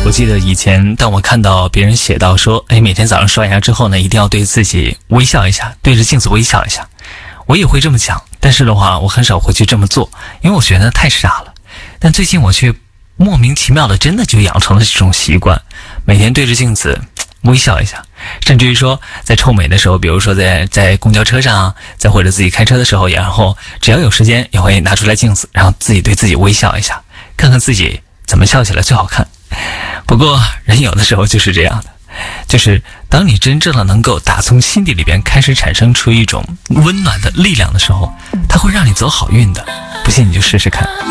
我记得以前当我看到别人写到说，每天早上刷牙之后呢，一定要对自己微笑一下，对着镜子微笑一下，我也会这么讲，但是的话我很少会去这么做，因为我觉得太傻了。但最近我却莫名其妙的真的就养成了这种习惯，每天对着镜子微笑一下，甚至于说在臭美的时候，比如说在公交车上，再或者自己开车的时候，然后只要有时间也会拿出来镜子，然后自己对自己微笑一下，看看自己怎么笑起来最好看。不过人有的时候就是这样的，就是当你真正的能够打从心底里边开始产生出一种温暖的力量的时候，它会让你走好运的，不信你就试试看。